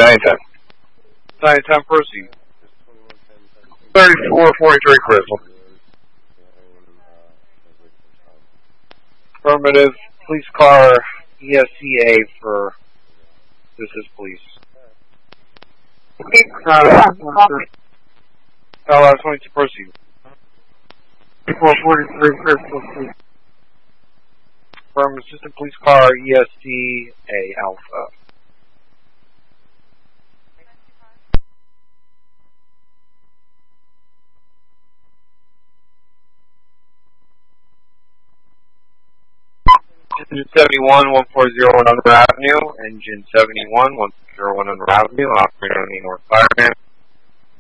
910. 910, proceed. 3443 Crystal. Affirmative. Police car ESCA for this is police. LS 22, proceed. 3443 Crystal, please. Affirmative. Assistant police car ESCA Alpha. Engine 71, 140 Under Avenue. Engine 71, 140 Under Avenue. Operator on the North Fireman.